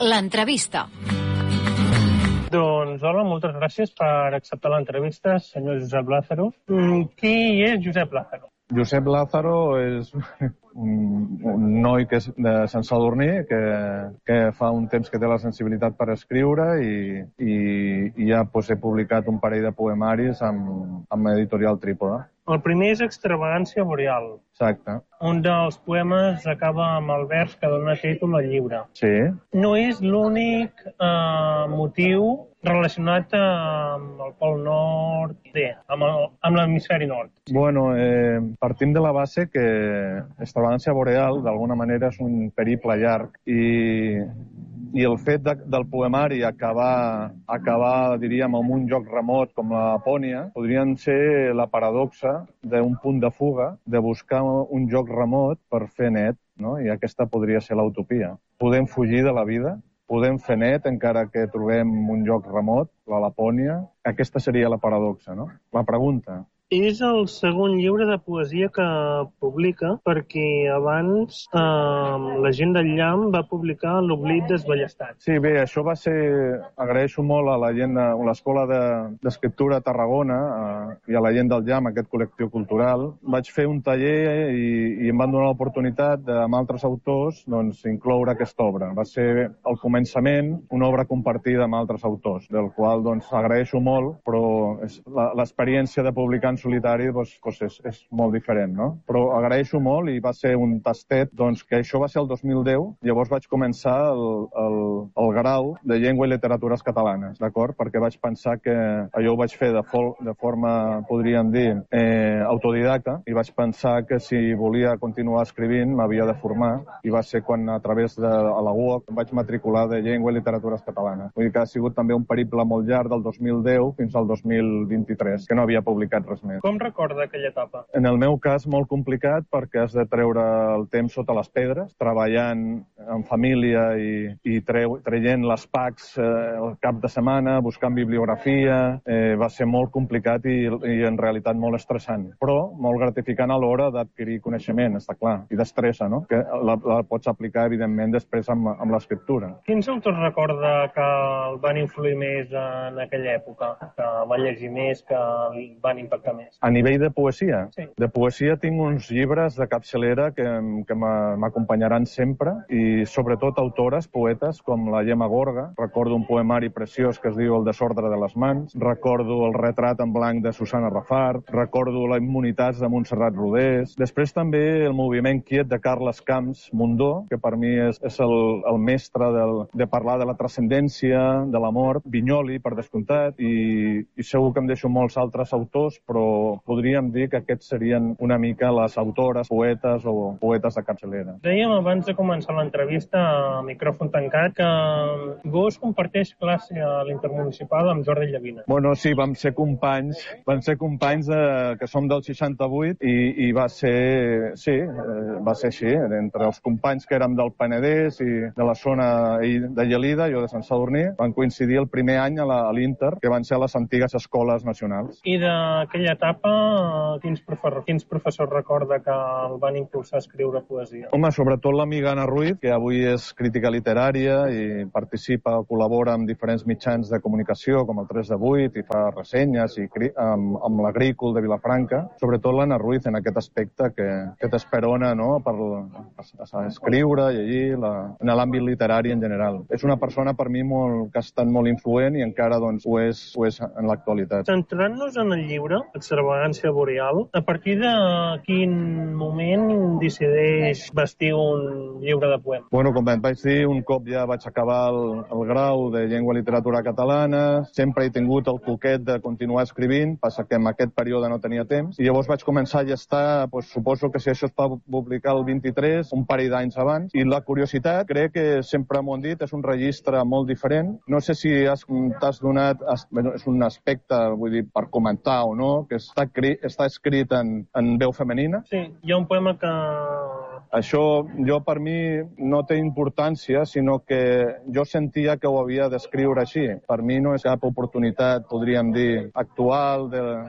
L'entrevista. Doncs hola, moltes gràcies per acceptar l'entrevista, senyor Josep Lázaro. Qui és Josep Lázaro? Josep Lázaro és un noi que és de Sant Sadurní, que fa un temps que té la sensibilitat per escriure i ja he publicat un parell de poemaris amb l'editorial Trípode. El primer és Extravagància Boreal. Exacte. Un dels poemes acaba amb el vers que dona títol al llibre. Sí. No és l'únic motiu relacionat amb el Pol Nord, amb l'hemisferi nord. Bueno, partim de la base que Extravagància Boreal d'alguna manera és un periple llarg i el fet del poemari acabar, diríem, en un lloc remot com la Lapònia, podrien ser la paradoxa d'un punt de fuga, de buscar un lloc remot per fer net, no? I aquesta podria ser l'utopia. Podem fugir de la vida, podem fer net encara que trobem un lloc remot, la Lapònia. Aquesta seria la paradoxa, no? La pregunta. És el segon llibre de poesia que publica, perquè abans la gent del Llamp va publicar L'oblit desballestat. Sí, bé, això va ser... Agraeixo molt a la gent de l'Escola d'Escriptura a Tarragona i a la gent del Llamp, aquest col·lectiu cultural. Vaig fer un taller i em van donar l'oportunitat amb altres autors incloure aquesta obra. Va ser al començament una obra compartida amb altres autors, del qual agraeixo molt, però l'experiència de publicar en solitari és molt diferent, no? Però agraeixo molt i va ser un tastet, que això va ser el 2010, llavors vaig començar el grau de Llengua i Literatures Catalanes, d'acord? Perquè vaig pensar que allò ho vaig fer de forma, podríem dir, autodidacta, i vaig pensar que si volia continuar escrivint m'havia de formar, i va ser quan a través de la UOC vaig matricular de Llengua i Literatures Catalanes. Vull dir que ha sigut també un periple molt llarg del 2010 fins al 2023, que no havia publicat res més. Com recorda aquella etapa? En el meu cas, molt complicat, perquè has de treure el temps sota les pedres, treballant en família i traient les PACs el cap de setmana, buscant bibliografia. Va ser molt complicat i en realitat molt estressant, però molt gratificant a l'hora d'adquirir coneixement, està clar, i destressa, no? Que la pots aplicar, evidentment, després amb l'escriptura. Quins autors recorda que el van influir més en aquella època, que va llegir més, que el van impactar més? A nivell de poesia? Sí. De poesia tinc uns llibres de capçalera que m'acompanyaran sempre i sobretot autores, poetes, com la Gemma Gorga. Recordo un poemari preciós que es diu El desordre de les mans. Recordo el retrat en blanc de Susana Rafart. Recordo la Immunitats de Montserrat Rodés. Després també el moviment quiet de Carles Camps Mundó, que per mi és el mestre de parlar de la transcendència, de la mort. Vinyoli, per descomptat, i segur que em deixo molts altres autors, però podríem dir que aquests serien una mica les autores, poetes o poetes de capçalera. Dèiem abans de començar l'entrevista a micròfon tancat que vos comparteix classe a l'Intermunicipal amb Jordi Llavina. Bueno, sí, vam ser companys que som del 68 i va ser així, entre els companys que érem del Penedès i de la zona de Gelida, jo de Sant Sadurní, van coincidir el primer any a l'Inter, que van ser a les antigues escoles nacionals. I d'aquella etapa, quins professors recorda que el van impulsar a escriure poesia? Home, sobretot l'amiga Anna Ruiz, que avui és crítica literària i col·labora amb diferents mitjans de comunicació, com el 3 de 8, i fa ressenyes amb l'Agrícol de Vilafranca. Sobretot l'Anna Ruiz, en aquest aspecte que t'esperona, no?, per escriure, llegir, en l'àmbit literari en general. És una persona, per mi, que ha estat molt influent i encara ho és en l'actualitat. Centrant-nos en el llibre, Extravagància Boreal, a partir de quin moment decideix vestir un llibre de poemes? Bueno, com et vaig dir, un cop ja vaig acabar el grau de Llengua i Literatura Catalana, sempre he tingut el coquet de continuar escrivint, passa que en aquest període no tenia temps, i llavors vaig començar a llestar, suposo que si això es va publicar el 23, un parell d'anys abans, i la curiositat, crec que sempre m'ho han dit, és un registre molt diferent. No sé si t'has donat, és un aspecte, vull dir, per comentar o no, que està escrit en veu femenina. Sí, hi ha un poema que... Això, per mi, no té importància, sinó que jo sentia que ho havia d'escriure així. Per mi no és cap oportunitat, podríem dir, actual,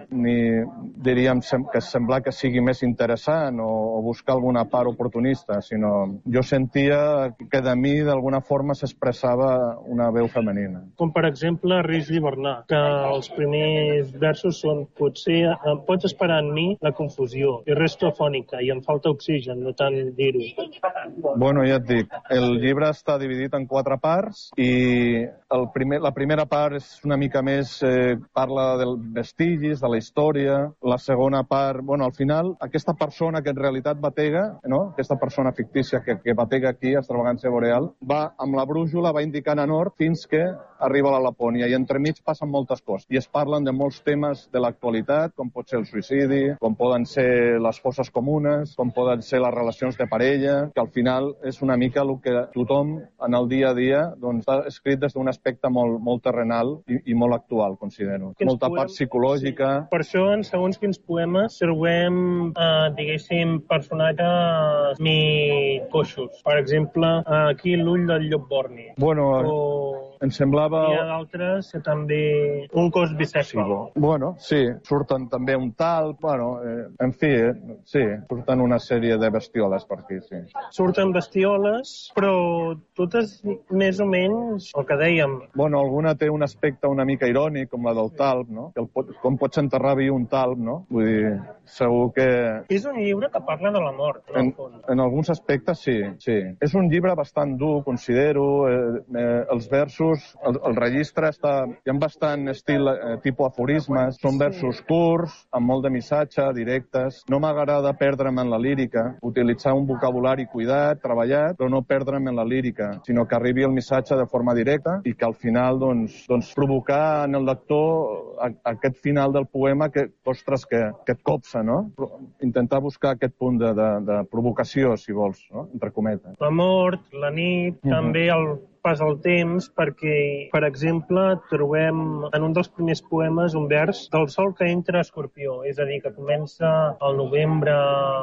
ni diríem que semblar que sigui més interessant o buscar alguna part oportunista, sinó jo sentia que de mi, d'alguna forma, s'expressava una veu femenina. Com, per exemple, Risc d'hivernar, que els primers versos són potser pots esperar en mi la confusió, i resto afònica, i em falta oxigen, no tant dir-ho. Bueno, ja et dic, el llibre està dividit en 4 parts i la primera part és una mica més, parla dels vestigis, de la història. La segona part, bueno, al final, aquesta persona que en realitat batega, no? Aquesta persona fictícia que batega aquí, a Extravagància Boreal, va amb la brújula, va indicant a nord fins que arriba a la Lapònia i entremig passen moltes coses. I es parlen de molts temes de l'actualitat, com pot ser el suïcidi, com poden ser les fosses comunes, com poden ser les relacions de parella, que al final és una mica el que tothom en el dia a dia doncs, està escrit des d'un aspecte molt terrenal i molt actual, considero. Molta part psicològica. Sí. Per això, en segons quins poemes, trobem, diguéssim, personatges coixos. Per exemple, aquí l'ull del llop borni. Bueno, em semblava... Hi ha d'altres que també... Un cos bicèfal. Bueno, sí, surten també un talp, bueno, en fi, sí, surten una sèrie de bestioles per aquí, sí. Surten bestioles, però totes més o menys el que dèiem. Bueno, alguna té un aspecte una mica irònic, com la del talp, no? Com pots enterrar viu un talp, no? Vull dir, segur que... És un llibre que parla de la mort, en el fons. En alguns aspectes, sí. És un llibre bastant dur, considero. Els versos, el registre hi ha bastant estil tipus aforismes, són versos curts, amb molt de missatge, directes. No m'agrada perdre'm en la lírica, utilitzar un vocabulari cuidat, treballat, però no perdre'm en la lírica, sinó que arribi el missatge de forma directa i que al final doncs provocar en el lector aquest final del poema que, ostres, que et copsa, no? Intentar buscar aquest punt de provocació, si vols, no? Entre cometes. La mort, la nit, també el pas el temps, perquè, per exemple, trobem en un dels primers poemes un vers del sol que entra a Escorpió, és a dir, que comença al novembre,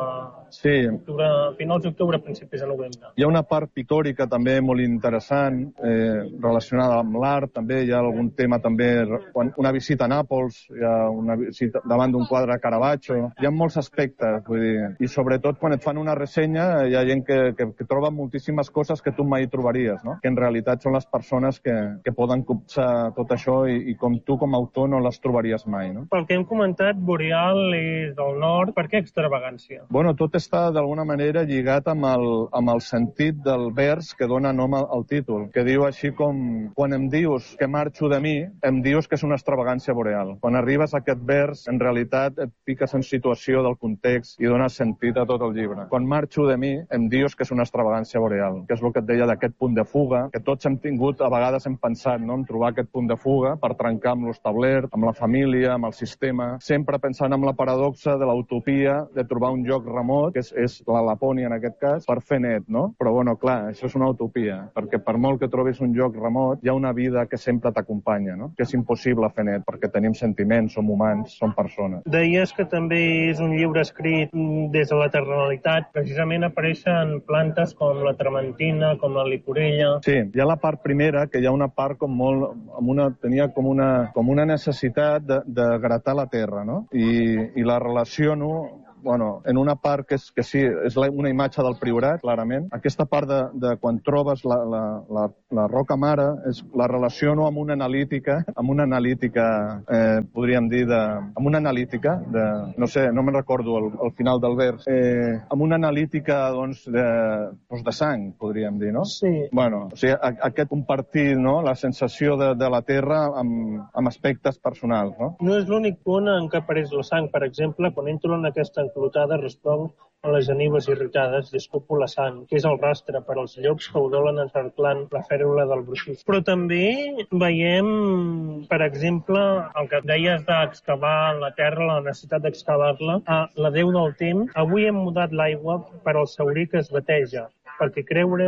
finals d'octubre, principis de novembre. Hi ha una part pictòrica també molt interessant, relacionada amb l'art, també hi ha algun tema també, una visita a Nàpols, hi ha una visita davant d'un quadre de Caravaggio, hi ha molts aspectes, vull dir, i sobretot quan et fan una ressenya hi ha gent que troba moltíssimes coses que tu mai trobaries, no? Que en realitat són les persones que poden copsar tot això i com tu com a autor no les trobaries mai, no? Pel que hem comentat, Boreal és del nord. Per què extravagància? Bueno, tot està d'alguna manera lligat amb el sentit del vers que dona nom al títol, que diu així com quan em dius que marxo de mi, em dius que és una extravagància boreal. Quan arribes a aquest vers, en realitat et fiques en situació del context i dones sentit a tot el llibre. Quan marxo de mi, em dius que és una extravagància boreal, que és el que et deia d'aquest punt de fuga, que tots hem tingut, a vegades hem pensat, no?, en trobar aquest punt de fuga per trencar amb l'establert, amb la família, amb el sistema, sempre pensant en la paradoxa de l'utopia de trobar un lloc remot, que és la Lapònia en aquest cas, per fer net, no? Però, bueno, clar, això és una utopia, perquè per molt que trobis un lloc remot, hi ha una vida que sempre t'acompanya, no? Que és impossible fer net, perquè tenim sentiments, som humans, som persones. Deies que també és un llibre escrit des de la terrenalitat. Precisament apareixen plantes com la trementina, com la licorella. Sí, hi ha la part primera, que hi ha una part com molt... tenia com una necessitat de gratar la terra, no? I la relaciono... Bueno, en una part que sí, és una imatge del Priorat, clarament. Aquesta part de quan trobes la roca mare, la relaciono amb una analítica, podríem dir, amb una analítica, no sé, no me'n recordo el final del vers, amb una analítica, doncs, de sang, podríem dir, no? Sí. Bueno, o sigui, aquest compartir, no?, la sensació de la terra amb aspectes personals, no? No és l'únic punt en què apareix la sang. Per exemple, quan entro en aquesta enclotada responc a les genives irritades i escupo la sang, que és el rastre per als llops que udolen encerclant la fèrula del bruixís. Però també veiem, per exemple, el que deies d'excavar la terra, la necessitat d'excavar-la, la déu del temps. Avui hem mudat l'aigua per al saurí que es bateja, perquè creure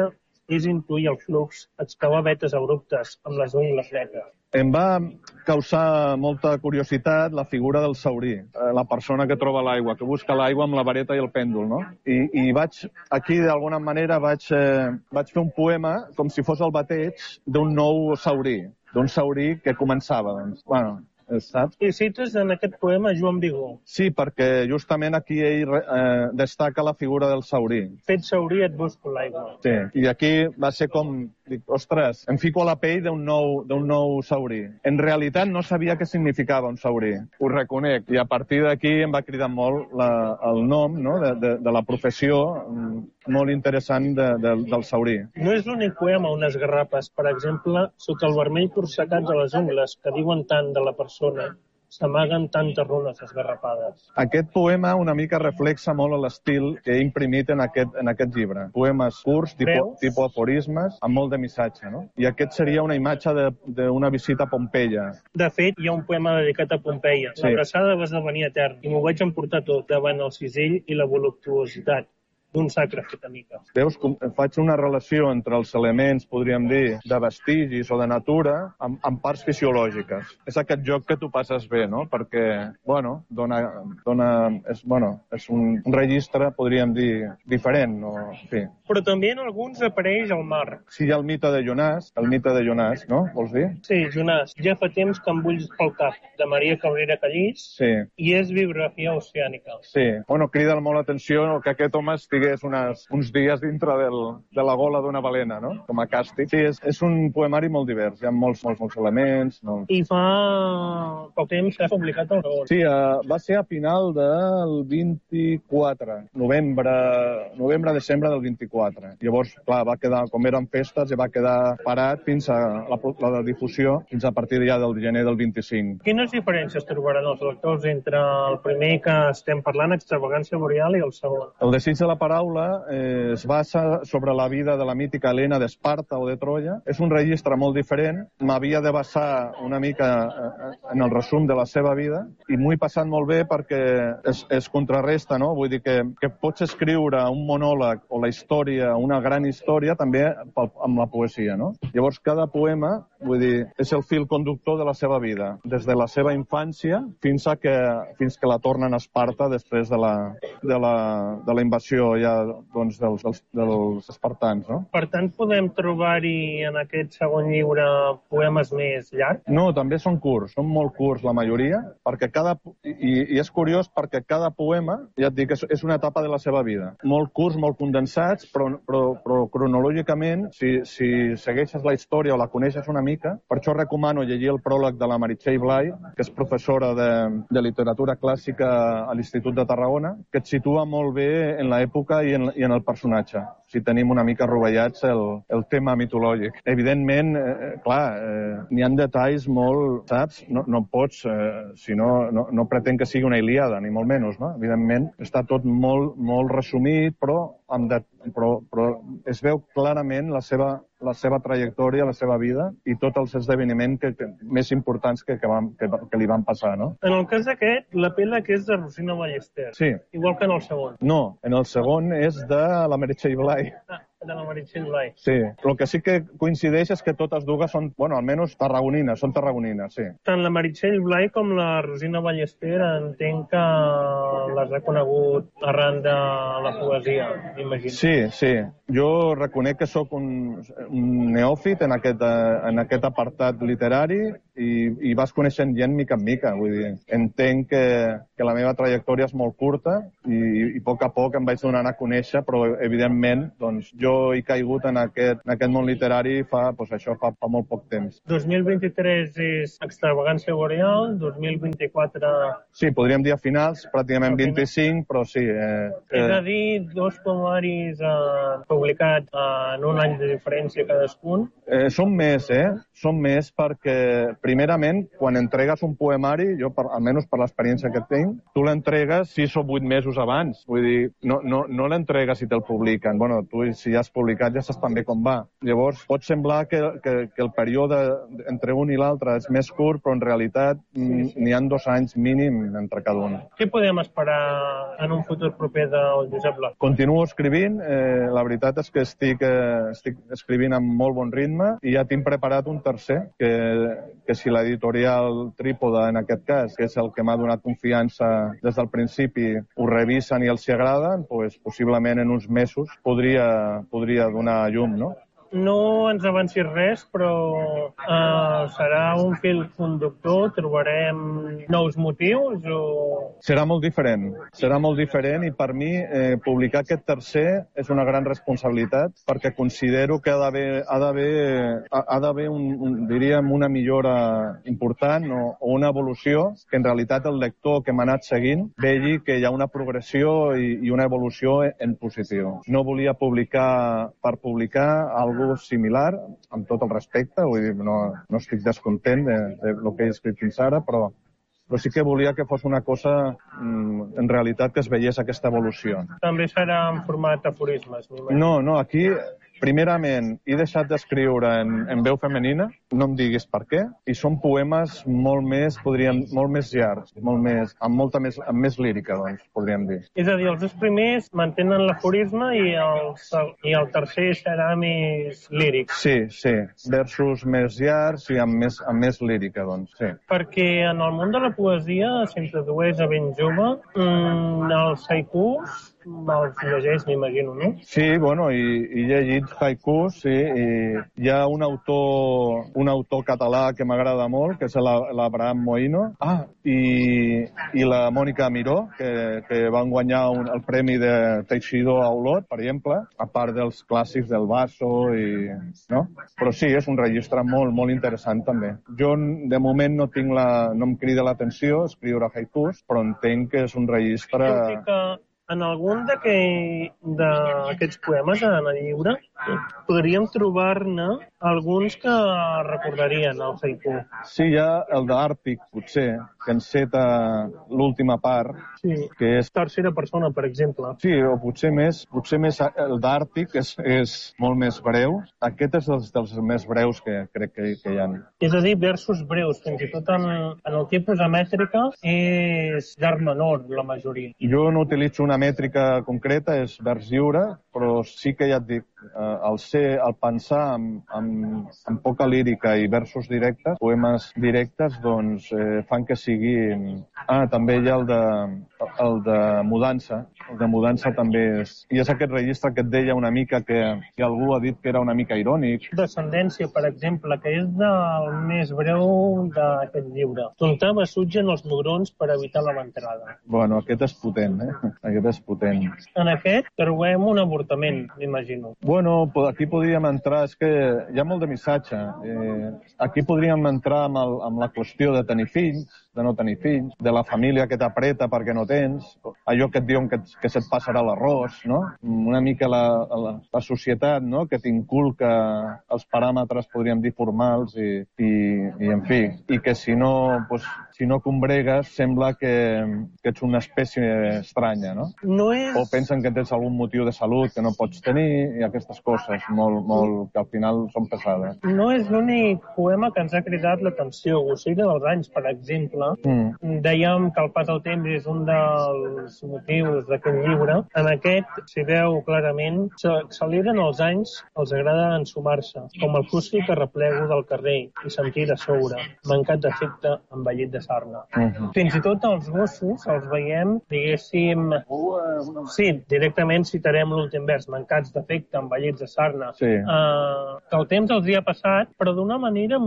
és intuir el flux, excavar vetes abruptes amb les ungles netes. Em va causar molta curiositat la figura del saurí, la persona que troba l'aigua, que busca l'aigua amb la vareta i el pèndol, no? I aquí, d'alguna manera, vaig fer un poema com si fos el bateig d'un nou saurí que començava, doncs. Bueno, saps? I cites en aquest poema Joan Vigó. Sí, perquè justament aquí ell destaca la figura del saurí. Fet saurí et busco l'aigua. Sí, i aquí va ser com, dic, ostres, em fico a la pell d'un nou saurí. En realitat no sabia què significava un saurí, ho reconec, i a partir d'aquí em va cridar molt el nom, no?, de la professió molt interessant del saurí. No és l'únic poema on es garrapes. Per exemple, sota el vermell corsecat de les ungles que diuen tant de la persona, s'amaguen tantes runes esgarrapades. Aquest poema una mica reflexa molt l'estil que he imprimit en aquest llibre. Poemes curts, tipus aforismes, amb molt de missatge, no? I aquest seria una imatge d'una visita a Pompeia. De fet, hi ha un poema dedicat a Pompeia. Sí. L'abraçada va esdevenir etern i m'ho vaig emportar tot davant el cisell i la voluptuositat d'un sacre fet amica. Veus com faig una relació entre els elements, podríem dir, de vestigis o de natura, amb parts fisiològiques. És aquest joc que tu passes bé, no? Perquè, bueno, és un registre, podríem dir, diferent, no? Sí. Però també en alguns apareix el mar. Sí, hi ha el mite de Jonàs, no? Vols dir? Sí, Jonàs. Ja fa temps que em bulls pel cap, de Maria Cabrera Callís, sí. I és biografia oceànica. Sí. Bueno, crida molt l'atenció que aquest home estigués uns dies dintre de la gola d'una balena, no? Com a càstig. Sí, és un poemari molt divers. Hi ha molts elements. I fa poc temps s'ha publicat el segon. Sí, va ser a final del 24, novembre-desembre del 24. Llavors, clar, va quedar, com eren festes, va quedar parat fins a la difusió, fins a partir ja del gener del 25. Quines diferències trobaran els lectors entre el primer que estem parlant, Extravagància boreal, i el segon? El desig de la paraula es basa sobre la vida de la mítica Helena d'Esparta o de Troia. És un registre molt diferent. M'havia de basar una mica en el resum de la seva vida i m'ho he passat molt bé perquè es contrarresta, no? Vull dir que pots escriure un monòleg o la història, una gran història, també amb la poesia, no? Llavors, cada poema, vull dir, és el fil conductor de la seva vida, des de la seva infància fins que la tornen a Esparta després de la invasió ja, doncs, dels espartans, no? Per tant, podem trobar-hi en aquest segon llibre poemes més llargs? No, també són curts, són molt curts la majoria, perquè i és curiós perquè cada poema, ja et dic, és una etapa de la seva vida. Molt curts, molt condensats, però cronològicament, si segueixes la història o la coneixes una mica, per això recomano llegir el pròleg de la Meritxell Blay, que és professora de literatura clàssica a l'Institut de Tarragona, que et situa molt bé en l'època i en el personatge, si tenim una mica rovellats el tema mitològic. Evidentment, n'hi ha detalls molt, saps? No pots, si no pretén que sigui una Ilíada, ni molt menys, no? Evidentment, està tot molt, molt resumit, però es veu clarament la seva trajectòria, la seva vida i tots els esdeveniments més importants que li van passar, no? En el cas aquest, la pela que és de Rosina Ballester. Sí. Igual que en el segon. No, en el segon és de la Meritxell Blay. De la Meritxell Blay. Sí. El que sí que coincideix és que totes dues són, bueno, almenys tarragonines, sí. Tant la Meritxell Blay com la Rosina Ballester entenc que l'has reconegut arran de la poesia, imagino. Sí. Jo reconec que sóc un neòfit en aquest apartat literari i vas coneixent gent mica en mica. Vull dir, entenc que la meva trajectòria és molt curta i a poc em vaig donant a conèixer, però evidentment doncs, jo he caigut en aquest món literari fa molt poc temps. 2023 és Extravagància boreal, 2024... Sí, podríem dir a finals, pràcticament 25, però sí. És a dir, dos poemaris publicats en un any de diferència cadascun? Són més perquè, primerament, quan entregues un poemari, jo, almenys per l'experiència que tinc, tu l'entregues 6 o 8 mesos abans. Vull dir, no l'entregues si te'l publiquen. Bueno, tu, si ja has publicat ja saps també com va. Llavors, pot semblar que el període entre un i l'altre és més curt, però en realitat n'hi ha 2 anys mínim entre cada un. Què podem esperar en un futur proper del Josep Lara? Continuo escrivint, la veritat és que estic escrivint amb molt bon ritme i ja tinc preparat un tercer, que si l'editorial Trípode, en aquest cas, que és el que m'ha donat confiança des del principi, ho revisen i els hi agraden, doncs possiblement en uns mesos podria donar llum, no? No ens avancis res, però serà un fil conductor? Trobarem nous motius? Serà molt diferent i per mi publicar aquest tercer és una gran responsabilitat perquè considero que ha d'haver diríem, una millora important o una evolució que en realitat el lector que m'ha anat seguint vegi que hi ha una progressió i una evolució en positiu. No volia publicar per publicar alguna similar, amb tot el respecte, vull dir, no estic descontent del que he escrit fins ara, però sí que volia que fos una cosa, en realitat, que es veiés aquesta evolució. També serà en format aforismes? No, aquí, primerament, he deixat d'escriure en veu femenina, no em diguis per què, i són poemes molt més llargs, amb més lírica, doncs, podríem dir. És a dir, els 2 primers mantenen l'aforisme i el tercer serà més líric. Sí, versos més llargs i amb més lírica, doncs, sí. Perquè en el món de la poesia s'introdueix a ben jove els haikus, els llegeix, m'imagino, no? Sí, bueno, i he llegit haikus, sí, i hi ha un autor català que m'agrada molt, que és l'Abraham Moïno, i la Mònica Miró, que van guanyar el premi de Teixidor a Olot, per exemple, a part dels clàssics del Basso, no? Però sí, és un registre molt, molt interessant, també. Jo, de moment, no em crida l'atenció escriure haikus, però entenc que és un registre... En algun d'aquests poemes en el llibre podríem trobar-ne alguns que recordarien el haiku. Sí, hi ha el d'Àrtic, potser, que enceta l'última part, que és... Tercera persona, per exemple. Sí, o potser més el d'Àrtic és molt més breu. Aquest és dels més breus que crec que hi ha. És a dir, versos breus, fins i tot en el tipus de mètrica és d'art menor, la majoria. Jo no utilitzo una mètrica concreta, és vers lliure, però sí que ja et dic, el pensar amb poca lírica i versos directes, poemes directes, doncs fan que siguin... també hi ha el de Mudança. El de Mudança també és... I és aquest registre que et deia una mica que algú ha dit que era una mica irònic. Descendència, per exemple, que és el més breu d'aquest llibre. Tontar besutgen els mugrons per evitar la ventrada. Bueno, aquest és potent, Aquest és potent. En aquest trobem un avortament, m'imagino. Bueno, aquí podríem entrar, és que hi ha molt de missatge. Aquí podríem entrar amb la qüestió de tenir fills, de no tenir fills, de la família que t'apreta perquè no tens, allò que et diuen que se't passarà l'arròs, no? Una mica la societat, no?, que t'inculca els paràmetres, podríem dir, formals i en fi, i que si no combregues sembla que ets una espècie estranya, no? O pensen que tens algun motiu de salut que no pots tenir i aquestes coses molt que al final són pesades. No és l'únic poema que ens ha cridat l'atenció. Ocell dels anys, per exemple, dèiem que el pas del temps és un dels motius d'aquest llibre. En aquest s'hi veu clarament que s'acceleren els anys, els agrada ensumar-se, com el fusqui que replego del carrer i sentir de sobre, mancat d'efecte, envellit de sarna. Fins i tot els gossos els veiem, diguéssim... Sí, directament citarem l'últim vers, mancats d'efecte, envellits de sarna. Sí. Que el temps els hi ha passat, però d'una manera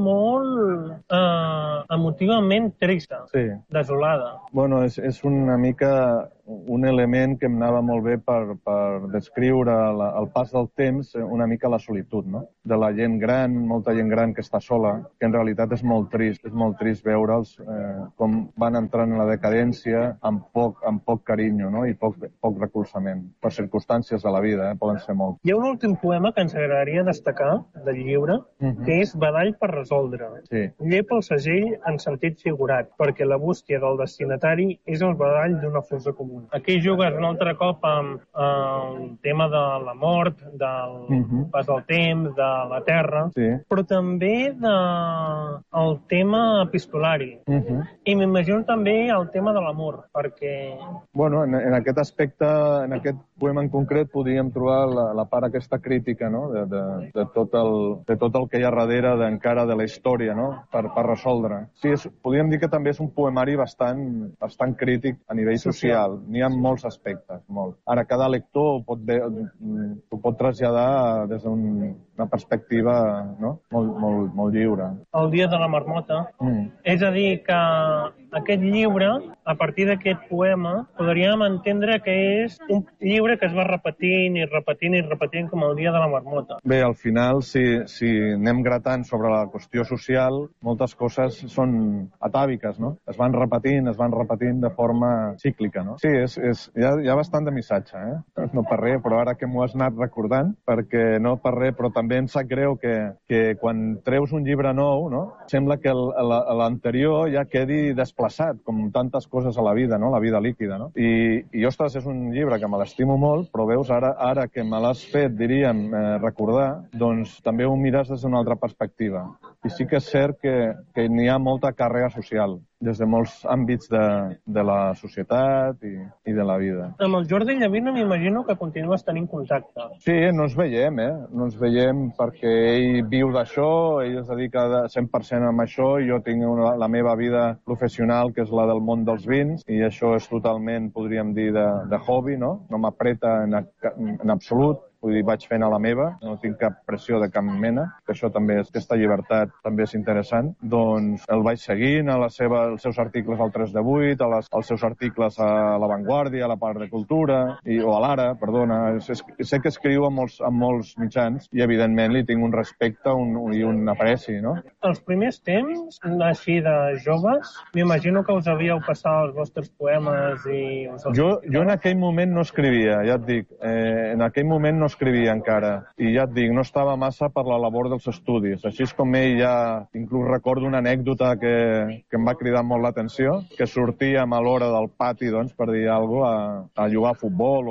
molt emotivament trista, desolada. Bueno, és una mica un element que em anava molt bé per descriure el pas del temps, una mica la solitud, no? De la gent gran, molta gent gran que està sola, que en realitat és molt trist veure'ls com van entrant en la decadència amb poc carinyo, no? I poc recolzament, per circumstàncies de la vida, poden ser molt. Hi ha un últim poema que ens agradaria destacar del llibre, que és Badall per resoldre. Sí. Llepa el segell en sentit figurat, perquè la bústia del destinatari és el badall d'una fosa comuna. aquí jugues un altre cop amb el tema de la mort, del pas del temps, de la terra, però també del tema epistolari. I m'imagino també el tema de l'amor, perquè... Bueno, en aquest aspecte, en aquest poema en concret, podríem trobar la part aquesta crítica, no?, de tot el que hi ha darrere encara de la història, no?, per resoldre. Sí, podríem dir que també és un poemari bastant crític a nivell social. N'hi ha molts aspectes, molt. Ara, cada lector ho pot traslladar des d'una perspectiva, no?, molt lliure. El dia de la marmota. És a dir, que aquest llibre, a partir d'aquest poema, podríem entendre que és un llibre que es va repetint i repetint i repetint com el dia de la marmota. Bé, al final, si anem gratant sobre la qüestió social, moltes coses són atàviques, no? Es van repetint de forma cíclica, no? Sí, hi ha bastant de missatge, no per res, però ara que m'ho has anat recordant, perquè no per res, però també em sap greu que quan treus un llibre nou, no?, sembla que l'anterior ja quedi desplaçat, com tantes coses a la vida, no?, la vida líquida, no? I ostres, és un llibre que me l'estimo molt, però veus, ara que me l'has fet, diríem, recordar, doncs també ho mires des d'una altra perspectiva. I sí que és cert que n'hi ha molta càrrega social, des de molts àmbits de la societat i de la vida. Amb el Jordi Llavina m'imagino que continues tenint contacte. Sí, no ens veiem, no ens veiem perquè ell viu d'això, ell es dedica 100% a això, i jo tinc la meva vida professional, que és la del món dels vins, i això és totalment, podríem dir, de hobby, no? No m'apreta en absolut. Vull dir, vaig fent a la meva, no tinc cap pressió de cap mena, que això també, aquesta llibertat també és interessant. Doncs el vaig seguint, els seus articles al 3 de 8, els seus articles a La Vanguardia, a la part de Cultura, o a l'Ara, perdona. Sé que escriu en molts mitjans i, evidentment, li tinc un respecte i un apreci, no? Els primers temps, així de joves, m'imagino que us havíeu passat els vostres poemes i... Jo en aquell moment no escrivia, ja et dic. En aquell moment no escrivia encara. I ja et dic, no estava massa per la labor dels estudis. Així és com ell ja... Inclús recordo una anècdota que em va cridar molt l'atenció, que sortíem a l'hora del pati, doncs, per dir alguna cosa, a jugar a futbol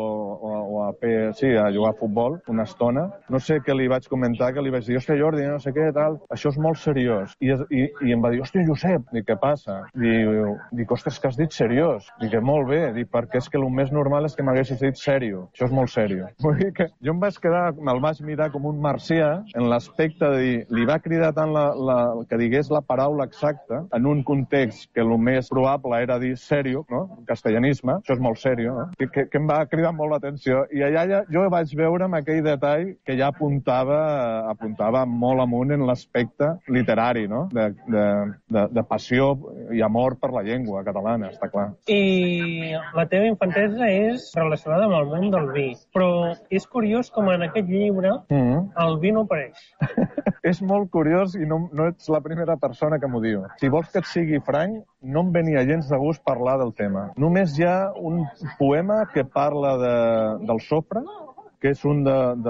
a jugar a futbol una estona. No sé què li vaig comentar, que li vaig dir, hòstia, Jordi, no sé què, tal, això és molt seriós. I em va dir, hòstia, Josep, dic, què passa? Dic, ostres, que has dit seriós. Dic, molt bé, perquè és que el més normal és que m'haguessis dit sèrio. Això és molt sèrio. Vull dir que jo me'l vaig mirar com un marcià en l'aspecte de dir, li va cridar tant que digués la paraula exacta en un context que el més probable era dir sèrio, no? Castellanisme, això és molt sèrio, no? Que em va cridar molt l'atenció. I allà jo vaig veure amb aquell detall que ja apuntava molt amunt en l'aspecte literari, no? De passió i amor per la llengua catalana, està clar. I la teva infantesa és relacionada amb el món del vi, però és curiós com en aquest llibre el vi no apareix. És molt curiós i no ets la primera persona que m'ho diu. Si vols que et sigui franc, no em venia gens de gust parlar del tema. Només hi ha un poema que parla del sofre, que és un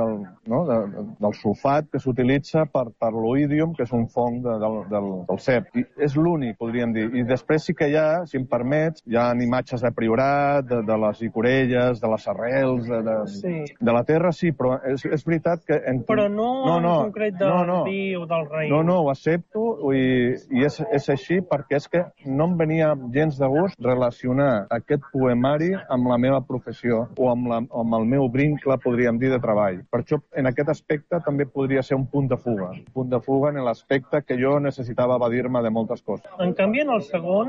del sulfat que s'utilitza per l'oïdium, que és un fong del cep. I és l'únic, podríem dir. I després sí que hi ha, si em permets, hi ha imatges de Priorat, de les icorelles, de les arrels, de la terra, sí, però és veritat que... Però no en concret del vi o del raïm. No, ho accepto i és així perquè és que no em venia gens de gust relacionar aquest poemari amb la meva professió o amb el meu vincle, podríem dir, de treball. Per això, en aquest aspecte, també podria ser un punt de fuga. Un punt de fuga en l'aspecte que jo necessitava evadir-me de moltes coses. En canvi, en el segon...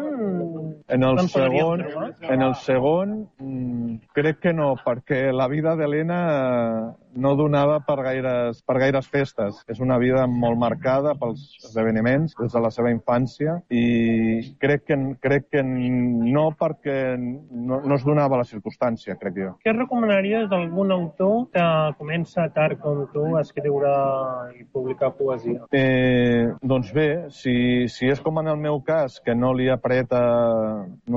En el segon, crec que no, perquè la vida d'Helena no donava per gaires festes. És una vida molt marcada pels esdeveniments des de la seva infància i crec que no, perquè no es donava la circumstància, crec jo. Què recomanaries d'algun autor que comença tard com tu a escriure i publicar poesia? Doncs bé, si és com en el meu cas, que no li apreta